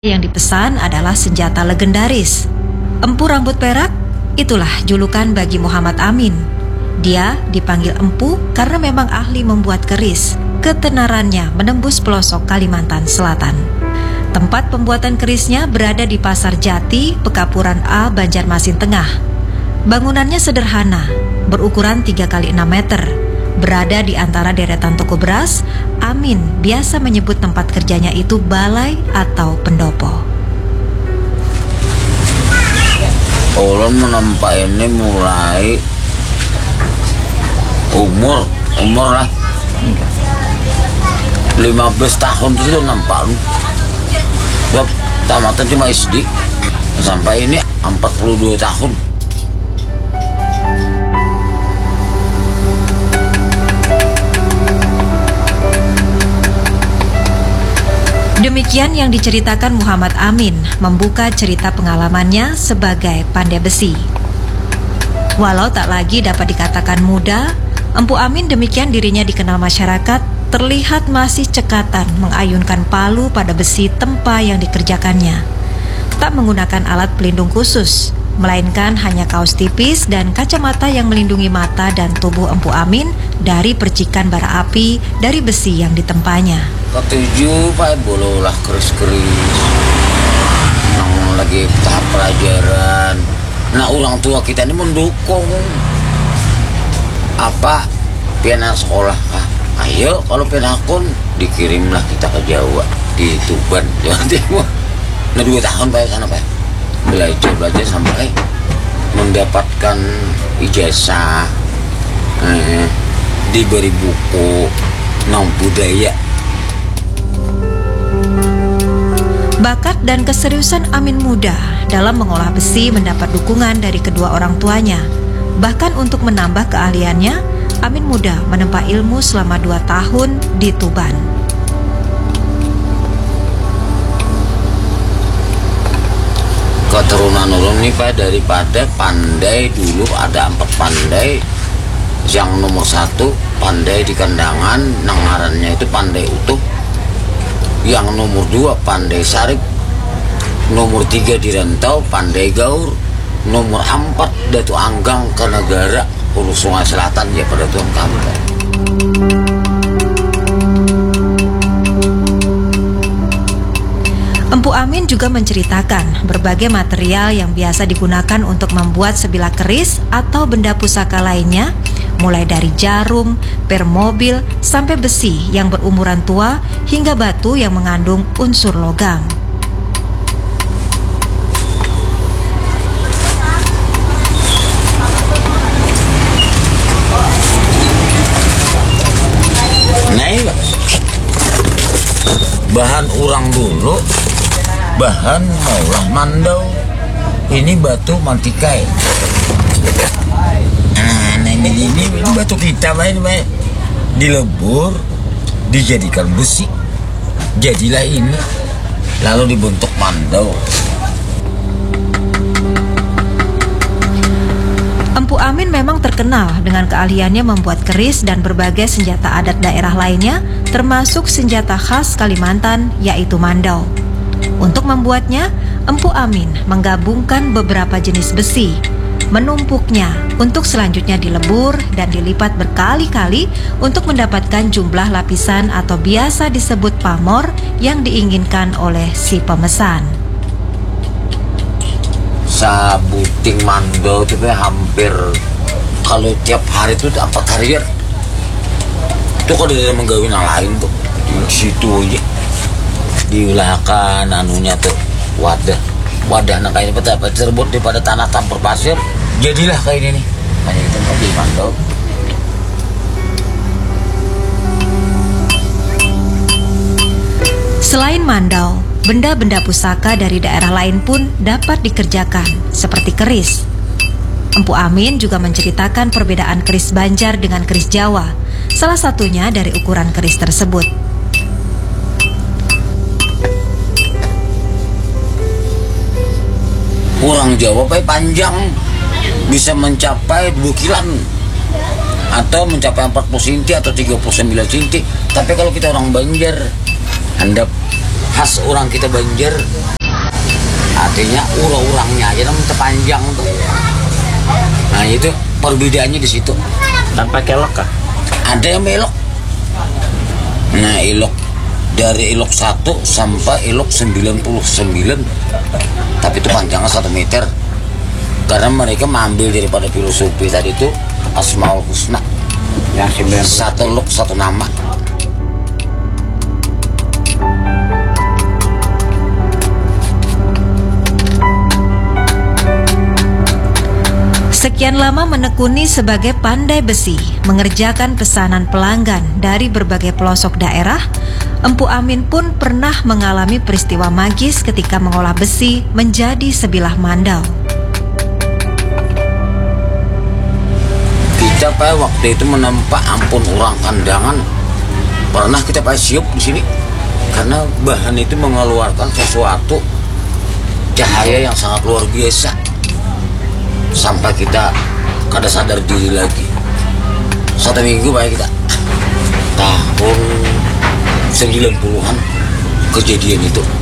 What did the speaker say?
Yang dipesan adalah senjata legendaris. Empu rambut perak, itulah julukan bagi Muhammad Amin. Dia dipanggil Empu karena memang ahli membuat keris. Ketenarannya menembus pelosok Kalimantan Selatan. Tempat pembuatan kerisnya berada di Pasar Jati, Pekapuran A, Banjarmasin Tengah. Bangunannya sederhana, berukuran 3 x 6 meter. Berada di antara deretan toko beras, Amin biasa menyebut tempat kerjanya itu balai atau pendopo. Ulun menempa ini mulai umur lah 15 tahun itu nampak. Gua tamatan cuma SD sampai ini 42 tahun. Demikian yang diceritakan Muhammad Amin membuka cerita pengalamannya sebagai pandai besi. Walau tak lagi dapat dikatakan muda, Empu Amin demikian dirinya dikenal masyarakat, terlihat masih cekatan mengayunkan palu pada besi tempa yang dikerjakannya. Tak menggunakan alat pelindung khusus, melainkan hanya kaos tipis dan kacamata yang melindungi mata dan tubuh Empu Amin dari percikan bara api dari besi yang ditempanya. Ketujuh Pak bololah keris-keris yang lagi tahap pelajaran. Nah orang tua kita ini mendukung apa piana sekolah. Ayo kalau penakun dikirimlah kita ke Jawa di Tuban Jawa Timur. Nah 2 tahun Pak sana Pak belajar sampai mendapatkan ijazah, diberi buku nom budaya. Bakat dan keseriusan Amin muda dalam mengolah besi mendapat dukungan dari kedua orang tuanya. Bahkan untuk menambah keahliannya, Amin muda menempa ilmu selama 2 tahun di Tuban. Keturunan ulun nih Pak, daripada pandai dulu ada 4 pandai. Yang nomor 1 pandai di kandangan, nangarannya itu pandai utuh. Yang nomor 2 pandai sarip, nomor 3 di rantau pandai gaur, nomor 4 Datu Anggang ke negara Hulu Sungai Selatan ya pada tuan kami. Empu Amin juga menceritakan berbagai material yang biasa digunakan untuk membuat sebilah keris atau benda pusaka lainnya, mulai dari jarum, per mobil, sampai besi yang berumuran tua hingga batu yang mengandung unsur logam. Nah iya, bahan orang dulu, bahan maulah mandau, ini batu mantikai. Ini batu kita main dilebur, dijadikan besi, jadilah ini, lalu dibentuk mandau. Empu Amin memang terkenal dengan keahliannya membuat keris dan berbagai senjata adat daerah lainnya, termasuk senjata khas Kalimantan yaitu mandau. Untuk membuatnya, Empu Amin menggabungkan beberapa jenis besi, menumpuknya untuk selanjutnya dilebur dan dilipat berkali-kali untuk mendapatkan jumlah lapisan atau biasa disebut pamor yang diinginkan oleh si pemesan. Sabuting mandau itu hampir kalau tiap hari itu 4 karya. Itu kalau dia menggawin yang lain tuh di situ aja diulahkan anunya tuh wadah nah kayak apa terbut daripada tanah tampur pasir. Jadilah kayak ini nih, hanya itu mobil mandau. Selain mandau, benda-benda pusaka dari daerah lain pun dapat dikerjakan, seperti keris. Empu Amin juga menceritakan perbedaan keris Banjar dengan keris Jawa, salah satunya dari ukuran keris tersebut. Orang Jawa panjang, bisa mencapai 2 kilan atau mencapai 40 cm atau 39 cm. Tapi kalau kita orang Banjar handap khas orang kita Banjar, artinya urang-urangnya aja namanya terpanjang tuh. Nah itu perbedaannya di situ. Tanpa kelok kah? Ada yang belok. Nah ilok dari ilok 1 sampai ilok 99, tapi itu panjangnya 1 meter. Karena mereka mengambil daripada filosofi tadi itu Asmaul Husna, Yang 90. satu ilok satu nama. Sekian lama menekuni sebagai pandai besi, mengerjakan pesanan pelanggan dari berbagai pelosok daerah, Empu Amin pun pernah mengalami peristiwa magis ketika mengolah besi menjadi sebilah mandau. Kita waktu itu menempa ampun orang kandangan, pernah kita siup di sini karena bahan itu mengeluarkan sesuatu cahaya yang sangat luar biasa. Sampai kita kada sadar diri lagi. 1 minggu baik kita. Tahun 90-an kejadian itu.